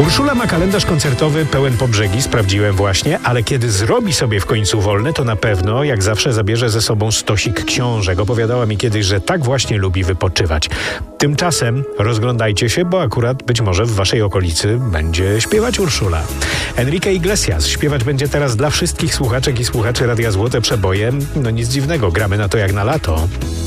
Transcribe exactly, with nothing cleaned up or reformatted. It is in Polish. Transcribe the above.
Urszula ma kalendarz koncertowy pełen po brzegi, sprawdziłem właśnie, ale kiedy zrobi sobie w końcu wolne, to na pewno, jak zawsze, zabierze ze sobą stosik książek. Opowiadała mi kiedyś, że tak właśnie lubi wypoczywać. Tymczasem rozglądajcie się, bo akurat być może w waszej okolicy będzie śpiewać Urszula. Enrique Iglesias śpiewać będzie teraz dla wszystkich słuchaczek i słuchaczy Radia Złote Przeboje. No nic dziwnego, gramy na to jak na lato.